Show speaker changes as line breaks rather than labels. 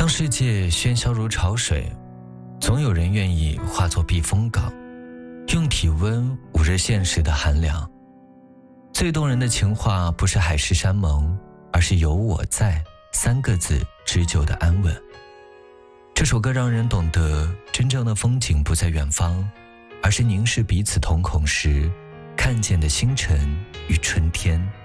世界喧嚣如潮水，总有人愿意化作避风港，用体温捂热现实的寒凉。最动人的情话不是海誓山盟，而是有我在三个字织就的安稳。这首歌让人懂得，真正的风景不在远方，而是凝视彼此瞳孔时看见的星辰与春天。